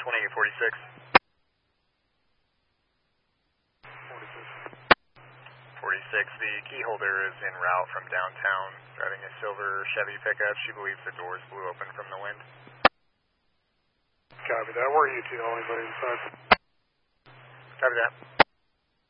2846. 46, the key holder is en route from downtown, driving a silver Chevy pickup. She believes the doors blew open from the wind. Copy that. Where are you two? Only inside. Copy that.